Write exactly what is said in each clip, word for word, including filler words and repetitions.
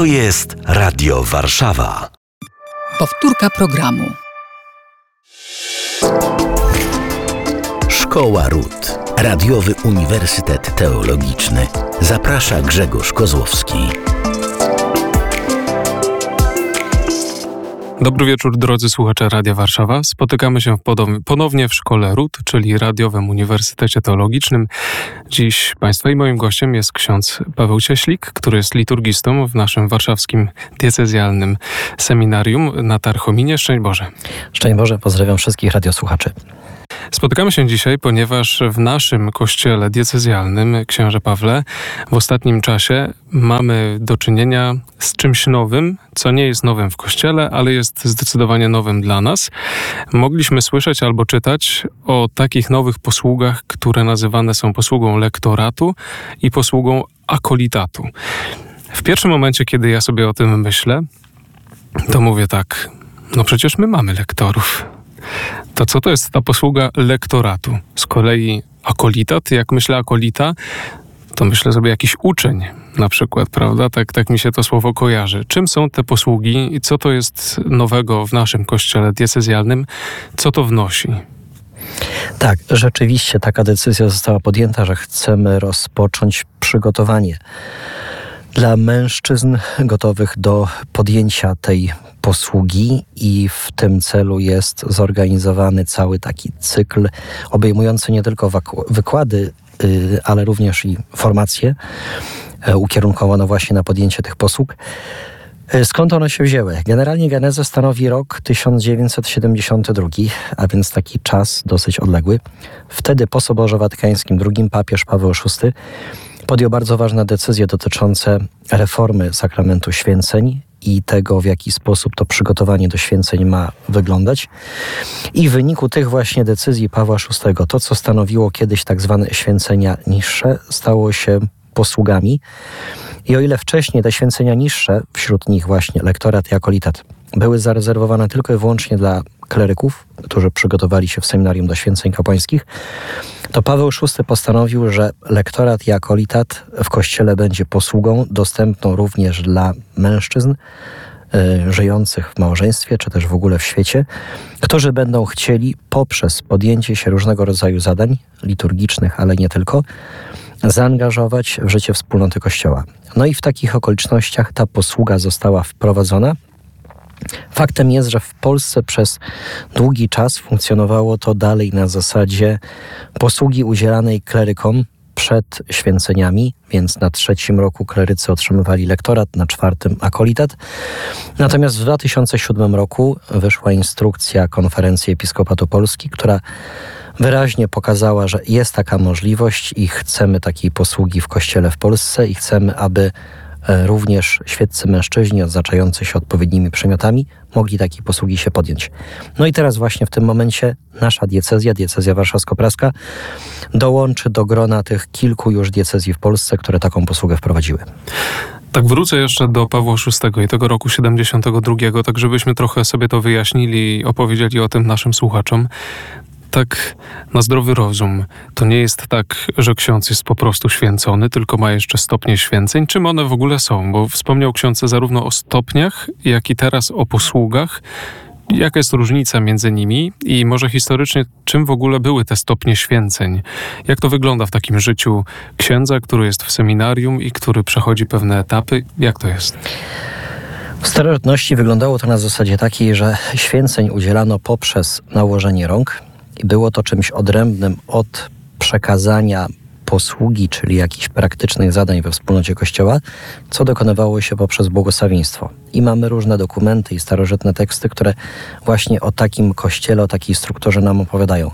To jest Radio Warszawa. Powtórka programu. Szkoła Ród. Radiowy Uniwersytet Teologiczny. Zaprasza Grzegorz Kozłowski. Dobry wieczór, drodzy słuchacze Radia Warszawa. Spotykamy się ponownie w Szkole Ród, czyli Radiowym Uniwersytecie Teologicznym. Dziś Państwa i moim gościem jest ksiądz Paweł Cieślik, który jest liturgistą w naszym warszawskim diecezjalnym seminarium na Tarchominie. Szczęść Boże. Szczęść Boże, pozdrawiam wszystkich radiosłuchaczy. Spotykamy się dzisiaj, ponieważ w naszym kościele diecezjalnym, księże Pawle, w ostatnim czasie mamy do czynienia z czymś nowym, co nie jest nowym w kościele, ale jest zdecydowanie nowym dla nas. Mogliśmy słyszeć albo czytać o takich nowych posługach, które nazywane są posługą lektoratu i posługą akolitatu. W pierwszym momencie, kiedy ja sobie o tym myślę, to mówię tak, no przecież my mamy lektorów. To co to jest ta posługa lektoratu? Z kolei akolitat, jak myślę akolita, to myślę sobie jakiś uczeń na przykład, prawda? Tak, tak mi się to słowo kojarzy. Czym są te posługi i co to jest nowego w naszym kościele diecezjalnym? Co to wnosi? Tak, rzeczywiście taka decyzja została podjęta, że chcemy rozpocząć przygotowanie dla mężczyzn gotowych do podjęcia tej posługi i w tym celu jest zorganizowany cały taki cykl obejmujący nie tylko wykłady, ale również i formacje ukierunkowane właśnie na podjęcie tych posług. Skąd one się wzięły? Generalnie genezę stanowi rok tysiąc dziewięćset siedemdziesiąty drugi, a więc taki czas dosyć odległy. Wtedy po Soborze Watykańskim drugim papież Paweł szósty podjął bardzo ważne decyzje dotyczące reformy sakramentu święceń i tego, w jaki sposób to przygotowanie do święceń ma wyglądać. I w wyniku tych właśnie decyzji Pawła szóstego, to co stanowiło kiedyś tak zwane święcenia niższe, stało się posługami. I o ile wcześniej te święcenia niższe, wśród nich właśnie lektorat i akolitat, były zarezerwowane tylko i wyłącznie dla kleryków, którzy przygotowali się w seminarium do święceń kapłańskich, to Paweł szósty postanowił, że lektorat i akolitat w Kościele będzie posługą dostępną również dla mężczyzn y, żyjących w małżeństwie, czy też w ogóle w świecie, którzy będą chcieli poprzez podjęcie się różnego rodzaju zadań liturgicznych, ale nie tylko, zaangażować w życie wspólnoty Kościoła. No i w takich okolicznościach ta posługa została wprowadzona. Faktem jest, że w Polsce przez długi czas funkcjonowało to dalej na zasadzie posługi udzielanej klerykom przed święceniami, więc na trzecim roku klerycy otrzymywali lektorat, na czwartym akolitat. Natomiast w dwa tysiące siódmym roku wyszła instrukcja Konferencji Episkopatu Polski, która wyraźnie pokazała, że jest taka możliwość i chcemy takiej posługi w Kościele w Polsce i chcemy, aby również świeccy mężczyźni odznaczający się odpowiednimi przymiotami mogli takiej posługi się podjąć. No i teraz właśnie w tym momencie nasza diecezja, diecezja warszawsko-praska, dołączy do grona tych kilku już diecezji w Polsce, które taką posługę wprowadziły. Tak wrócę jeszcze do Pawła szóstego i tego roku siedemdziesiątego drugiego, tak żebyśmy trochę sobie to wyjaśnili i opowiedzieli o tym naszym słuchaczom. Tak na zdrowy rozum, to nie jest tak, że ksiądz jest po prostu święcony, tylko ma jeszcze stopnie święceń. Czym one w ogóle są? Bo wspomniał ksiądz zarówno o stopniach, jak i teraz o posługach. Jaka jest różnica między nimi i może historycznie, czym w ogóle były te stopnie święceń? Jak to wygląda w takim życiu księdza, który jest w seminarium i który przechodzi pewne etapy? Jak to jest? W starożytności wyglądało to na zasadzie takiej, że święceń udzielano poprzez nałożenie rąk. I było to czymś odrębnym od przekazania posługi, czyli jakichś praktycznych zadań we wspólnocie Kościoła, co dokonywało się poprzez błogosławieństwo. I mamy różne dokumenty i starożytne teksty, które właśnie o takim Kościele, o takiej strukturze nam opowiadają.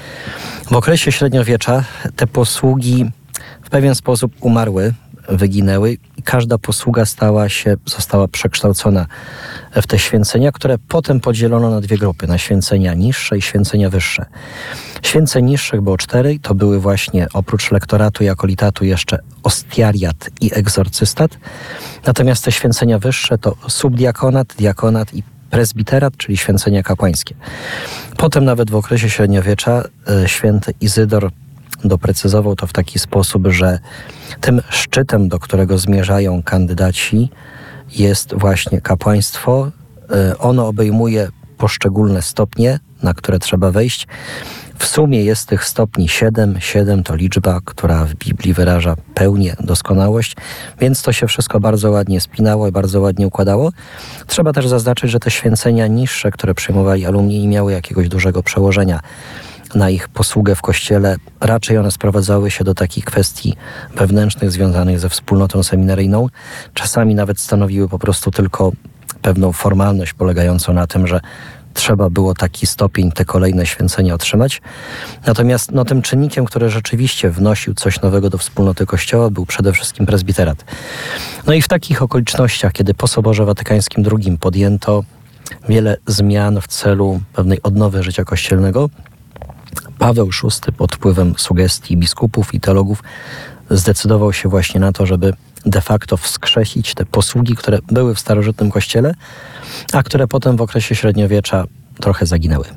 W okresie średniowiecza te posługi w pewien sposób umarły, wyginęły i każda posługa stała się, została przekształcona w te święcenia, które potem podzielono na dwie grupy, na święcenia niższe i święcenia wyższe. Święceń niższych było cztery i to były właśnie oprócz lektoratu i akolitatu jeszcze ostiariat i egzorcystat. Natomiast te święcenia wyższe to subdiakonat, diakonat i prezbiterat, czyli święcenia kapłańskie. Potem nawet w okresie średniowiecza święty Izydor doprecyzował to w taki sposób, że tym szczytem, do którego zmierzają kandydaci jest właśnie kapłaństwo. Ono obejmuje poszczególne stopnie, na które trzeba wejść. W sumie jest tych stopni siedem. Siedem to liczba, która w Biblii wyraża pełnię, doskonałość, więc to się wszystko bardzo ładnie spinało i bardzo ładnie układało. Trzeba też zaznaczyć, że te święcenia niższe, które przyjmowali alumni, nie miały jakiegoś dużego przełożenia na ich posługę w Kościele. Raczej one sprowadzały się do takich kwestii wewnętrznych związanych ze wspólnotą seminaryjną. Czasami nawet stanowiły po prostu tylko pewną formalność polegającą na tym, że trzeba było taki stopień, te kolejne święcenia otrzymać. Natomiast no, tym czynnikiem, który rzeczywiście wnosił coś nowego do wspólnoty Kościoła, był przede wszystkim prezbiterat. No i w takich okolicznościach, kiedy po Soborze Watykańskim drugim podjęto wiele zmian w celu pewnej odnowy życia kościelnego, Paweł szósty pod wpływem sugestii biskupów i teologów zdecydował się właśnie na to, żeby de facto wskrzesić te posługi, które były w starożytnym Kościele, a które potem w okresie średniowiecza trochę zaginęły.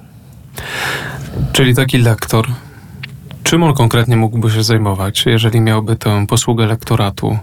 Czyli taki lektor, czym on konkretnie mógłby się zajmować, jeżeli miałby tę posługę lektoratu?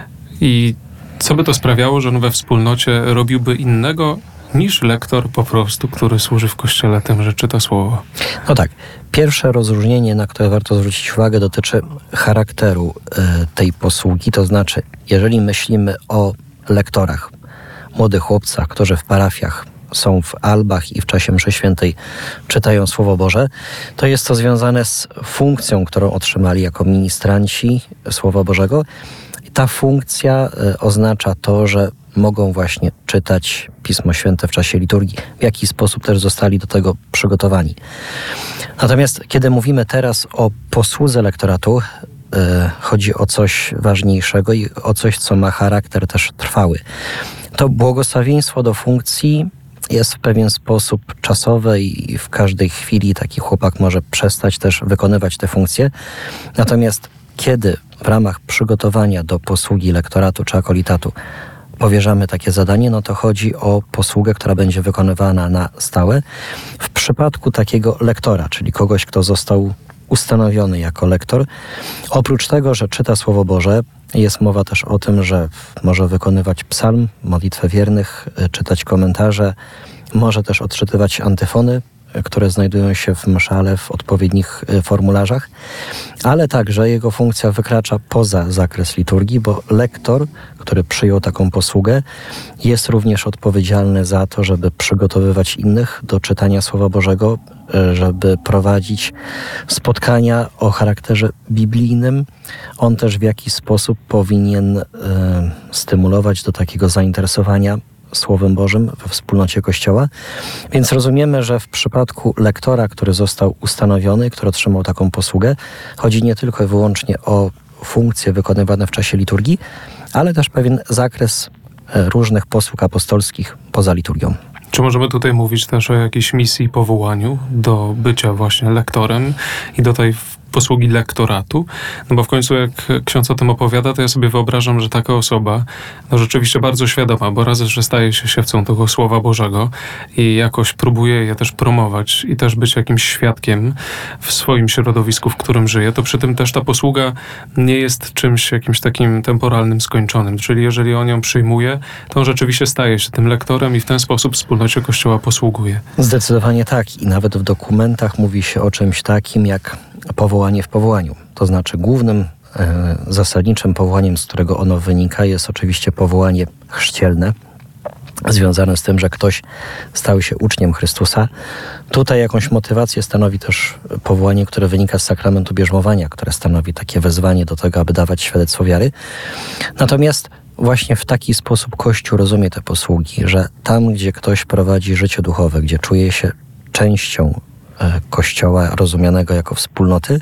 I co by to sprawiało, że on we wspólnocie robiłby innego niż lektor po prostu, który służy w Kościele tym, że czyta słowo? No tak. Pierwsze rozróżnienie, na które warto zwrócić uwagę, dotyczy charakteru y, tej posługi. To znaczy, jeżeli myślimy o lektorach, młodych chłopcach, którzy w parafiach są w albach i w czasie mszy świętej czytają Słowo Boże, to jest to związane z funkcją, którą otrzymali jako ministranci Słowa Bożego. I ta funkcja y, oznacza to, że mogą właśnie czytać Pismo Święte w czasie liturgii, w jaki sposób też zostali do tego przygotowani. Natomiast kiedy mówimy teraz o posłudze lektoratu, yy, chodzi o coś ważniejszego i o coś, co ma charakter też trwały. To błogosławieństwo do funkcji jest w pewien sposób czasowe i w każdej chwili taki chłopak może przestać też wykonywać te funkcje. Natomiast kiedy w ramach przygotowania do posługi lektoratu czy akolitatu powierzamy takie zadanie, no to chodzi o posługę, która będzie wykonywana na stałe. W przypadku takiego lektora, czyli kogoś, kto został ustanowiony jako lektor, oprócz tego, że czyta Słowo Boże, jest mowa też o tym, że może wykonywać psalm, modlitwę wiernych, czytać komentarze, może też odczytywać antyfony, które znajdują się w mszale w odpowiednich formularzach, ale także jego funkcja wykracza poza zakres liturgii, bo lektor, który przyjął taką posługę, jest również odpowiedzialny za to, żeby przygotowywać innych do czytania Słowa Bożego, żeby prowadzić spotkania o charakterze biblijnym. On też w jakiś sposób powinien y, stymulować do takiego zainteresowania Słowem Bożym we wspólnocie Kościoła. Więc rozumiemy, że w przypadku lektora, który został ustanowiony, który otrzymał taką posługę, chodzi nie tylko i wyłącznie o funkcje wykonywane w czasie liturgii, ale też pewien zakres różnych posług apostolskich poza liturgią. Czy możemy tutaj mówić też o jakiejś misji i powołaniu do bycia właśnie lektorem i do tej posługi lektoratu? No bo w końcu jak ksiądz o tym opowiada, to ja sobie wyobrażam, że taka osoba, no rzeczywiście bardzo świadoma, bo raz, że staje się siewcą tego Słowa Bożego i jakoś próbuje je też promować i też być jakimś świadkiem w swoim środowisku, w którym żyje, to przy tym też ta posługa nie jest czymś jakimś takim temporalnym, skończonym. Czyli jeżeli on ją przyjmuje, to on rzeczywiście staje się tym lektorem i w ten sposób wspólnocie Kościoła posługuje. Zdecydowanie tak. I nawet w dokumentach mówi się o czymś takim jak powołanie w powołaniu. To znaczy głównym e, zasadniczym powołaniem, z którego ono wynika, jest oczywiście powołanie chrzcielne, związane z tym, że ktoś stał się uczniem Chrystusa. Tutaj jakąś motywację stanowi też powołanie, które wynika z sakramentu bierzmowania, które stanowi takie wezwanie do tego, aby dawać świadectwo wiary. Natomiast właśnie w taki sposób Kościół rozumie te posługi, że tam, gdzie ktoś prowadzi życie duchowe, gdzie czuje się częścią Kościoła rozumianego jako wspólnoty,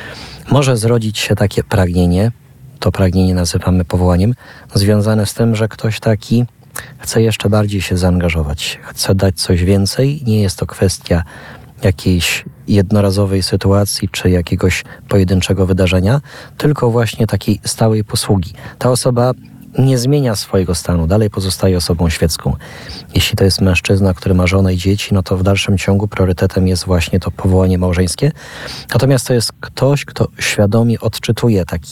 może zrodzić się takie pragnienie, to pragnienie nazywamy powołaniem, związane z tym, że ktoś taki chce jeszcze bardziej się zaangażować, chce dać coś więcej. Nie jest to kwestia jakiejś jednorazowej sytuacji czy jakiegoś pojedynczego wydarzenia, tylko właśnie takiej stałej posługi. Ta osoba nie zmienia swojego stanu, dalej pozostaje osobą świecką. Jeśli to jest mężczyzna, który ma żonę i dzieci, no to w dalszym ciągu priorytetem jest właśnie to powołanie małżeńskie. Natomiast to jest ktoś, kto świadomie odczytuje taki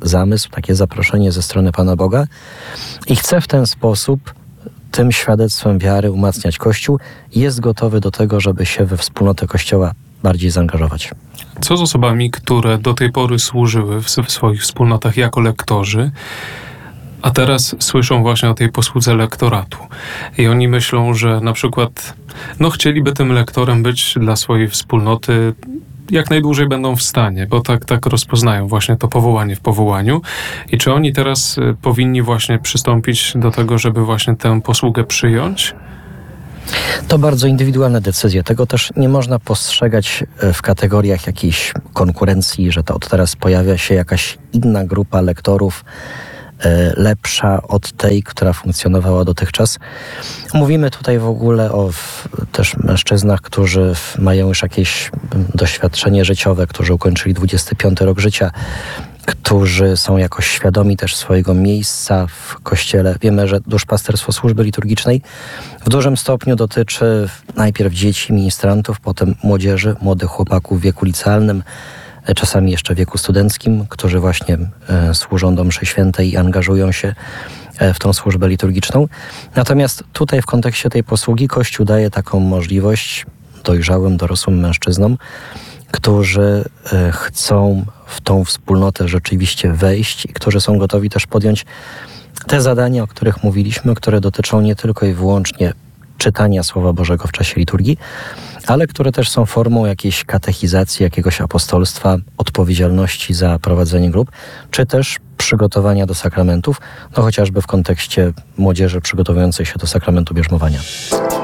zamysł, takie zaproszenie ze strony Pana Boga i chce w ten sposób tym świadectwem wiary umacniać Kościół i jest gotowy do tego, żeby się we wspólnotę Kościoła bardziej zaangażować. Co z osobami, które do tej pory służyły w, w swoich wspólnotach jako lektorzy, a teraz słyszą właśnie o tej posłudze lektoratu i oni myślą, że na przykład no chcieliby tym lektorem być dla swojej wspólnoty jak najdłużej będą w stanie, bo tak, tak rozpoznają właśnie to powołanie w powołaniu. I czy oni teraz y, powinni właśnie przystąpić do tego, żeby właśnie tę posługę przyjąć? To bardzo indywidualne decyzje. Tego też nie można postrzegać w kategoriach jakiejś konkurencji, że to od teraz pojawia się jakaś inna grupa lektorów, lepsza od tej, która funkcjonowała dotychczas. Mówimy tutaj w ogóle o w, też mężczyznach, którzy mają już jakieś doświadczenie życiowe, którzy ukończyli dwudziesty piąty rok życia, którzy są jakoś świadomi też swojego miejsca w Kościele. Wiemy, że duszpasterstwo służby liturgicznej w dużym stopniu dotyczy najpierw dzieci, ministrantów, potem młodzieży, młodych chłopaków w wieku licealnym, czasami jeszcze w wieku studenckim, którzy właśnie e, służą do mszy świętej i angażują się e, w tą służbę liturgiczną. Natomiast tutaj w kontekście tej posługi Kościół daje taką możliwość dojrzałym, dorosłym mężczyznom, którzy e, chcą w tą wspólnotę rzeczywiście wejść i którzy są gotowi też podjąć te zadania, o których mówiliśmy, które dotyczą nie tylko i wyłącznie czytania Słowa Bożego w czasie liturgii, ale które też są formą jakiejś katechizacji, jakiegoś apostolstwa, odpowiedzialności za prowadzenie grup, czy też przygotowania do sakramentów, no chociażby w kontekście młodzieży przygotowującej się do sakramentu bierzmowania.